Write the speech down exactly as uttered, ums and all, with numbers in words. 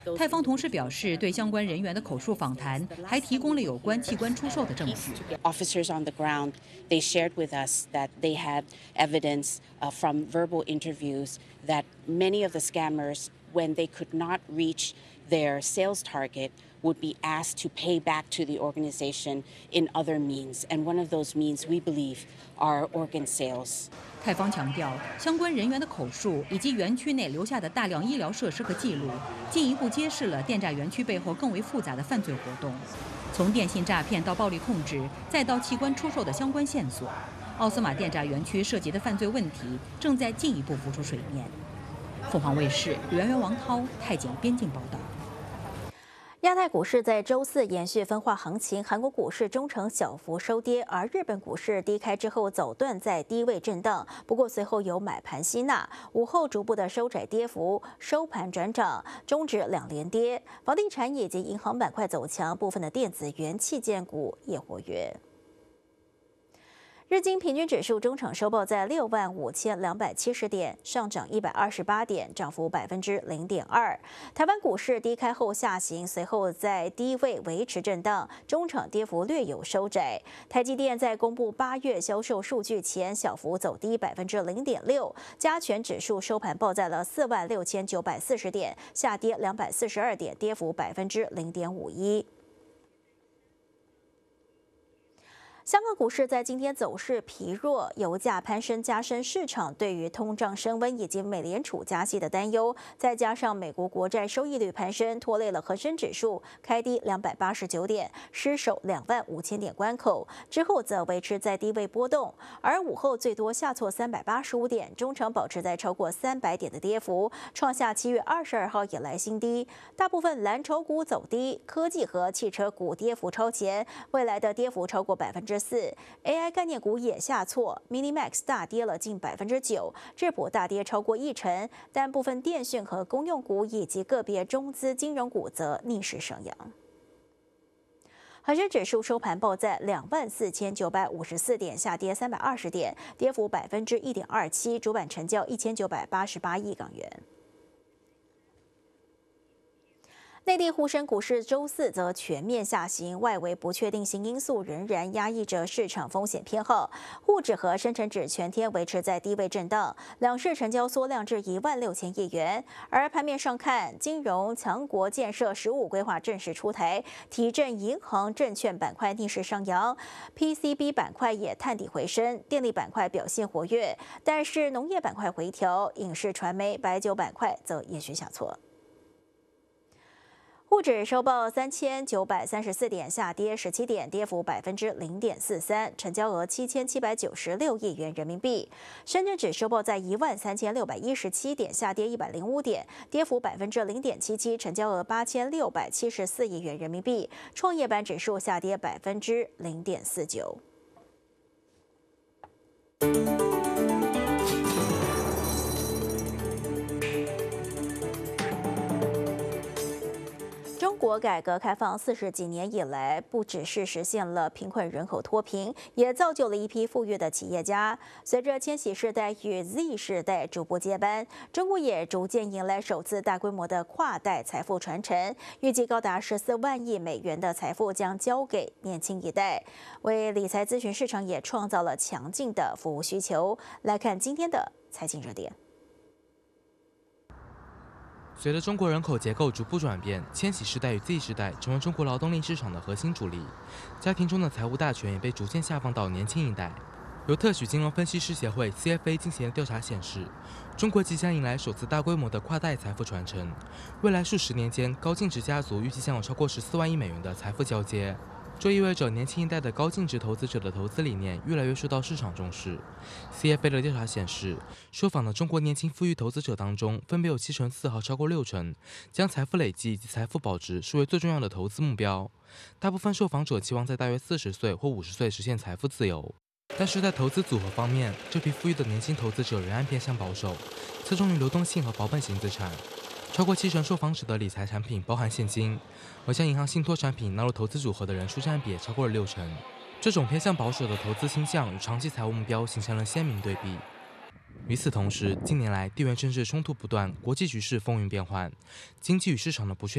泰方同时表示，对相关人员的口述访谈还提供了有关器官出售的证据。 Officers on the ground, they shared with us that they had evidence uh, from verbal interviews that many of the scammers, when they could not reach their sales target, would be asked to pay back to the organization in other means. And one of those means, we believe, are organ sales. 泰方强调，相关人员的口述以及园区内留下的大量医疗设施和记录，进一步揭示了电诈园区背后更为复杂的犯罪活动。从电信诈骗到暴力控制，再到器官出售的相关线索，奥斯马电诈园区涉及的犯罪问题正在进一步浮出水面。凤凰卫视袁源、王涛、泰景边境报道。 亚太股市在周四延续分化行情，韩国股市中程小幅收跌，而日本股市低开之后走断在低位震荡，不过随后有买盘吸纳，午后逐步的收窄跌幅，收盘转涨，终止两连跌。房地产以及银行板块走强，部分的电子元器件股也活跃。日经平均指数中场收报在六万五千两百七十点，上涨一百二十八点，涨幅百分之零点二。台湾股市低开后下行，随后在低位维持震荡，中场跌幅略有收窄。台积电在公布八月销售数据前，小幅走低百分之零点六。加权指数收盘报在了四万六千九百四十点，下跌两百四十二点，跌幅百分之零点五一。香港股市在今天走势疲弱，油价攀升加深市场对于通胀升温以及美联储加息的担忧，再加上美国国债收益率攀升，拖累了恒生指数开低两百八十九点，失守两万五千点关口，之后则维持在低位波动，而午后最多下挫三百八十五点，中场保持在超过三百点的跌幅，创下七月二十二号以来新低。大部分蓝筹股走低，科技和汽车股跌幅超前，未来的跌幅超过百分之四 ，A I 概念股也下挫 ，Minimax 大跌了近百分之九，智博大跌超过一成，但部分电讯和公用股以及个别中资金融股则逆势上扬。恒生指数收盘报在两万四千九百五十四点，下跌三百二十点，跌幅百分之一点二七，主板成交一千九百八十八亿港元。内地沪深股市周四则全面下行，外围不确定性因素仍然压抑着市场风险偏好。沪指和深成指全天维持在低位震荡，两市成交缩量至一万六千亿元。而盘面上看，金融强国建设“十五”规划正式出台，提振银行、证券板块逆势上扬 ，P C B 板块也探底回升，电力板块表现活跃，但是农业板块回调，影视传媒、白酒板块则延续下挫。沪指收报三千九百三十四点，下跌十七点，跌幅百分之零点四三，成交额七千七百九十六亿元人民币。深圳指收报在一万三千六百一十七点，下跌一百零五点，跌幅百分之零点七七，成交额八千六百七十四亿元人民币。创业板指数下跌百分之零点四九。中国改革开放四十几年以来，不只是实现了贫困人口脱贫，也造就了一批富裕的企业家。随着千禧世代与 Z 世代逐步接班，中国也逐渐迎来首次大规模的跨代财富传承，预计高达十四万亿美元的财富将交给年轻一代，为理财咨询市场也创造了强劲的服务需求。来看今天的财经热点。 随着中国人口结构逐步转变，千禧世代与 Z 世代成为中国劳动力市场的核心主力，家庭中的财务大权也被逐渐下放到年轻一代。由特许金融分析师协会 C F A 进行的调查显示，中国即将迎来首次大规模的跨代财富传承，未来数十年间，高净值家族预计将有超过十四万亿美元的财富交接。这意味着年轻一代的高净值投资者的投资理念越来越受到市场重视。C F A 的调查显示，受访的中国年轻富裕投资者当中，分别有七成四和超过六成将财富累积以及财富保值视为最重要的投资目标。大部分受访者期望在大约四十岁或五十岁实现财富自由。但是在投资组合方面，这批富裕的年轻投资者仍然偏向保守，侧重于流动性和保本型资产。超过七成受访者的理财产品包含现金，而将银行信托产品纳入投资组合的人数占比也超过了六成。这种偏向保守的投资倾向与长期财务目标形成了鲜明对比。与此同时，近年来地缘政治冲突不断，国际局势风云变幻，经济与市场的不确